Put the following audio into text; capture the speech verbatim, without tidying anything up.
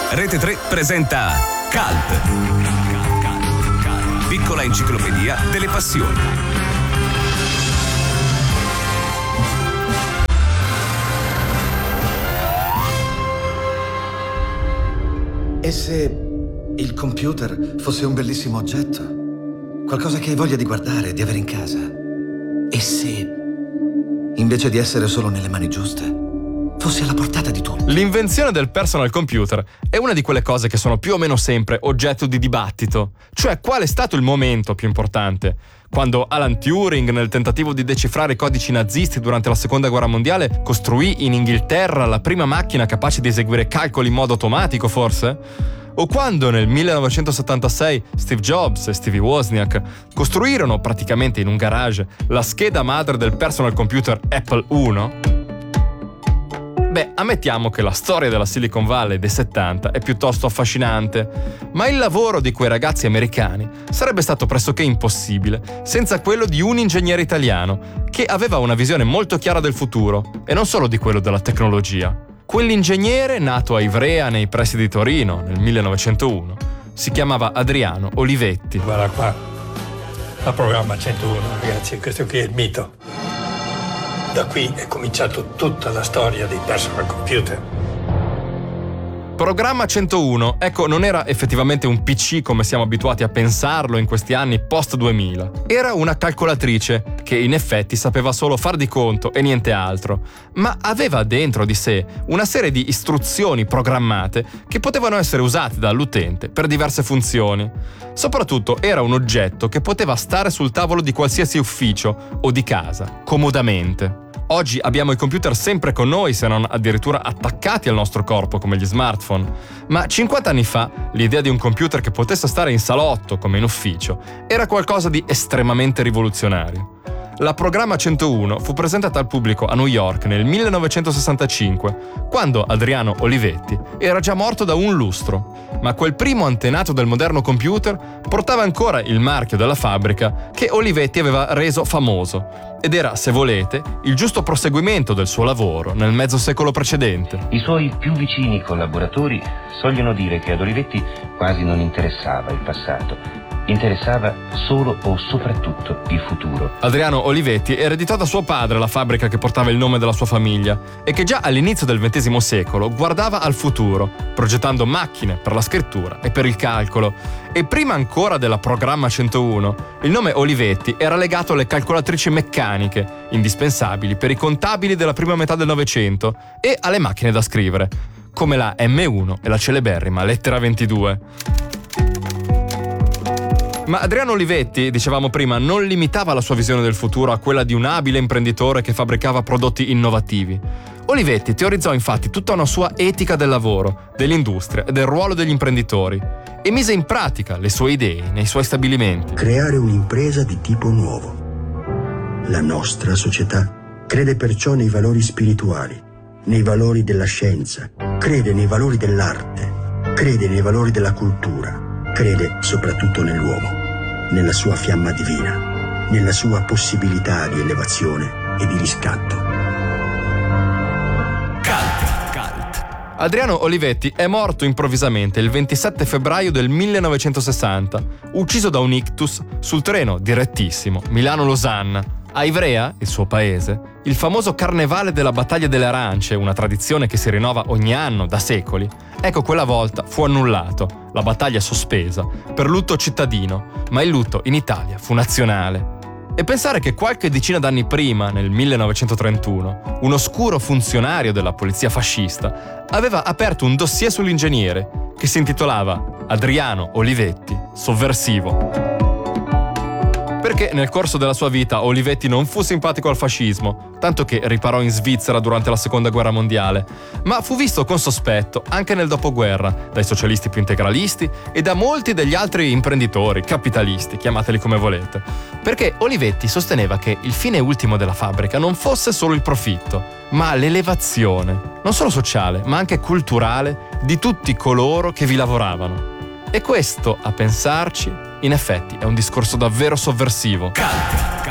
Rete tre presenta Cult, piccola enciclopedia delle passioni. E se il computer fosse un bellissimo oggetto? Qualcosa che hai voglia di guardare, di avere in casa? E se, invece di essere solo nelle mani giuste, fosse alla portata di tutti? L'invenzione del personal computer è una di quelle cose che sono più o meno sempre oggetto di dibattito. Cioè, qual è stato il momento più importante? Quando Alan Turing, nel tentativo di decifrare i codici nazisti durante la Seconda Guerra Mondiale, costruì in Inghilterra la prima macchina capace di eseguire calcoli in modo automatico, forse? O quando nel millenovecentosettantasei Steve Jobs e Stevie Wozniak costruirono praticamente in un garage la scheda madre del personal computer Apple uno? Beh, ammettiamo che la storia della Silicon Valley dei settanta è piuttosto affascinante, ma il lavoro di quei ragazzi americani sarebbe stato pressoché impossibile senza quello di un ingegnere italiano che aveva una visione molto chiara del futuro e non solo di quello della tecnologia. Quell'ingegnere, nato a Ivrea nei pressi di Torino nel millenovecentouno, si chiamava Adriano Olivetti. Guarda qua, al programma centouno, ragazzi, questo qui è il mito. Da qui è cominciato tutta la storia dei personal computer. Programma centouno, ecco, non era effettivamente un P C come siamo abituati a pensarlo in questi anni post duemila. Era una calcolatrice che in effetti sapeva solo far di conto e niente altro, ma aveva dentro di sé una serie di istruzioni programmate che potevano essere usate dall'utente per diverse funzioni. Soprattutto era un oggetto che poteva stare sul tavolo di qualsiasi ufficio o di casa, comodamente. Oggi abbiamo i computer sempre con noi, se non addirittura attaccati al nostro corpo come gli smartphone. Ma cinquanta anni fa l'idea di un computer che potesse stare in salotto come in ufficio era qualcosa di estremamente rivoluzionario. La Programma centouno fu presentata al pubblico a New York nel millenovecentosessantacinque, quando Adriano Olivetti era già morto da un lustro, ma quel primo antenato del moderno computer portava ancora il marchio della fabbrica che Olivetti aveva reso famoso, ed era, se volete, il giusto proseguimento del suo lavoro nel mezzo secolo precedente. I suoi più vicini collaboratori sogliono dire che ad Olivetti quasi non interessava il passato. Interessava solo o soprattutto il futuro. Adriano Olivetti ereditò da suo padre la fabbrica che portava il nome della sua famiglia e che già all'inizio del ventesimo secolo guardava al futuro, progettando macchine per la scrittura e per il calcolo. E prima ancora della Programma centouno, il nome Olivetti era legato alle calcolatrici meccaniche, indispensabili per i contabili della prima metà del Novecento, e alle macchine da scrivere, come la M uno e la celeberrima Lettera ventidue. Ma Adriano Olivetti, dicevamo prima, non limitava la sua visione del futuro a quella di un abile imprenditore che fabbricava prodotti innovativi. Olivetti teorizzò infatti tutta una sua etica del lavoro, dell'industria e del ruolo degli imprenditori e mise in pratica le sue idee nei suoi stabilimenti. Creare un'impresa di tipo nuovo. La nostra società crede perciò nei valori spirituali, nei valori della scienza, crede nei valori dell'arte, crede nei valori della cultura. Crede soprattutto nell'uomo, nella sua fiamma divina, nella sua possibilità di elevazione e di riscatto. Cult, cult. Adriano Olivetti è morto improvvisamente il ventisette febbraio del millenovecentosessanta, ucciso da un ictus sul treno direttissimo Milano-Losanna. A Ivrea, il suo paese, il famoso Carnevale della Battaglia delle Arance, una tradizione che si rinnova ogni anno da secoli, ecco, quella volta fu annullato, la battaglia sospesa, per lutto cittadino, ma il lutto in Italia fu nazionale. E pensare che qualche decina d'anni prima, nel millenovecentotrentuno, un oscuro funzionario della polizia fascista aveva aperto un dossier sull'ingegnere che si intitolava Adriano Olivetti, sovversivo. Perché nel corso della sua vita Olivetti non fu simpatico al fascismo, tanto che riparò in Svizzera durante la Seconda Guerra Mondiale, ma fu visto con sospetto anche nel dopoguerra dai socialisti più integralisti e da molti degli altri imprenditori, capitalisti, chiamateli come volete, perché Olivetti sosteneva che il fine ultimo della fabbrica non fosse solo il profitto, ma l'elevazione, non solo sociale, ma anche culturale, di tutti coloro che vi lavoravano. E questo, a pensarci, in effetti è un discorso davvero sovversivo. Cult.